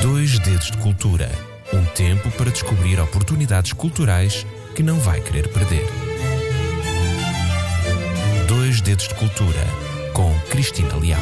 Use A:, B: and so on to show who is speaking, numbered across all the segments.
A: Dois Dedos de Cultura. Um tempo para descobrir oportunidades culturais que não vai querer perder. Dois Dedos de Cultura, com Cristina Leal.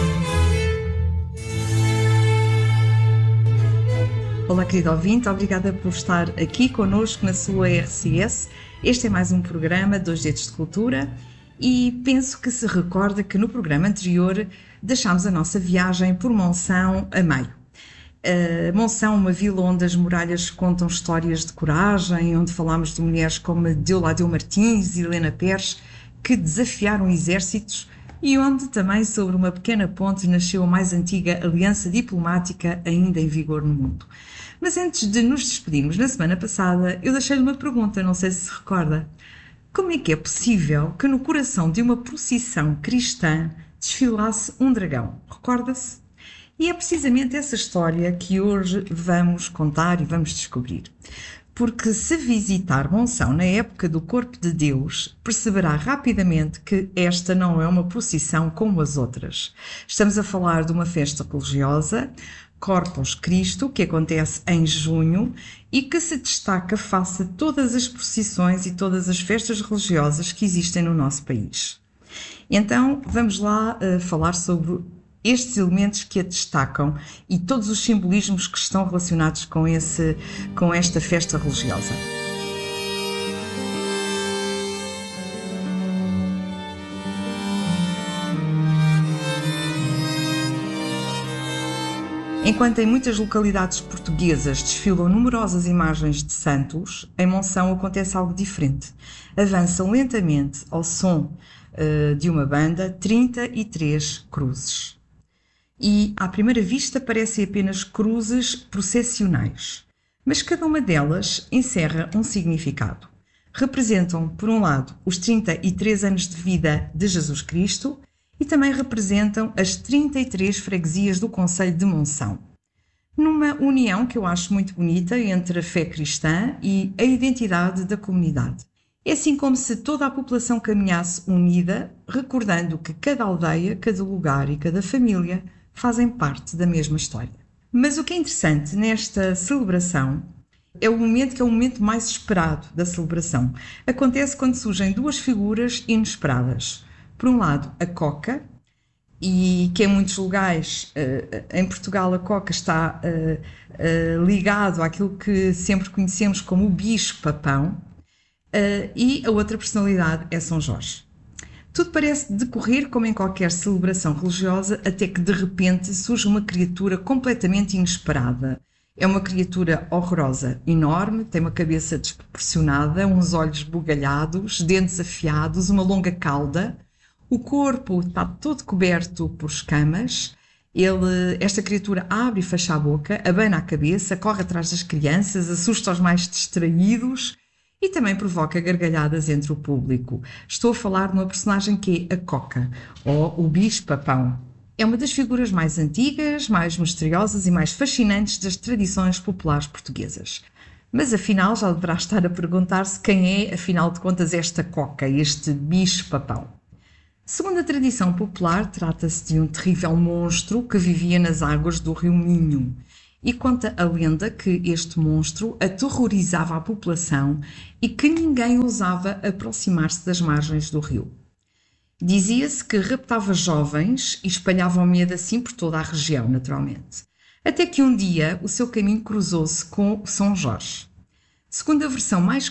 B: Olá, querido ouvinte, obrigada por estar aqui connosco na sua RCS. Este é mais um programa, Dois Dedos de Cultura, e penso que se recorda que no programa anterior deixámos a nossa viagem por Monção a meio. Monção, uma vila onde as muralhas contam histórias de coragem, onde falámos de mulheres como Deoládeu Martins e Helena Pérez, que desafiaram exércitos, e onde também sobre uma pequena ponte nasceu a mais antiga aliança diplomática ainda em vigor no mundo. Mas antes de nos despedirmos, na semana passada, eu deixei-lhe uma pergunta, não sei se recorda. Como é que é possível que no coração de uma procissão cristã desfilasse um dragão? Recorda-se? E é precisamente essa história que hoje vamos contar e vamos descobrir. Porque se visitar Monção na época do Corpo de Deus, perceberá rapidamente que esta não é uma procissão como as outras. Estamos a falar de uma festa religiosa, Corpus Christi, que acontece em junho e que se destaca face a todas as procissões e todas as festas religiosas que existem no nosso país. Então, vamos lá falar sobre estes elementos que a destacam e todos os simbolismos que estão relacionados com esta festa religiosa. Enquanto em muitas localidades portuguesas desfilam numerosas imagens de santos, em Monção acontece algo diferente. Avançam lentamente, ao som de uma banda, 33 cruzes. E, à primeira vista, parecem apenas cruzes processionais. Mas cada uma delas encerra um significado. Representam, por um lado, os 33 anos de vida de Jesus Cristo e também representam as 33 freguesias do concelho de Monção. Numa união que eu acho muito bonita entre a fé cristã e a identidade da comunidade. É assim como se toda a população caminhasse unida, recordando que cada aldeia, cada lugar e cada família fazem parte da mesma história. Mas o que é interessante nesta celebração é o momento que é o momento mais esperado da celebração. Acontece quando surgem duas figuras inesperadas. Por um lado, a coca, e que em muitos lugares, em Portugal, a coca está ligado àquilo que sempre conhecemos como o bicho-papão, e a outra personalidade é São Jorge. Tudo parece decorrer como em qualquer celebração religiosa, até que de repente surge uma criatura completamente inesperada. É uma criatura horrorosa, enorme, tem uma cabeça desproporcionada, uns olhos bugalhados, dentes afiados, uma longa cauda. O corpo está todo coberto por escamas. Esta criatura abre e fecha a boca, abana a cabeça, corre atrás das crianças, assusta os mais distraídos e também provoca gargalhadas entre o público. Estou a falar de uma personagem que é a Coca, ou o bicho-papão. É uma das figuras mais antigas, mais misteriosas e mais fascinantes das tradições populares portuguesas. Mas afinal já deverá estar a perguntar-se quem é, afinal de contas, esta Coca, este bicho-papão. Segundo a tradição popular, trata-se de um terrível monstro que vivia nas águas do rio Minho. E conta a lenda que este monstro aterrorizava a população e que ninguém ousava aproximar-se das margens do rio. Dizia-se que raptava jovens e espalhava o medo assim por toda a região, naturalmente. Até que um dia o seu caminho cruzou-se com São Jorge. Segundo a versão mais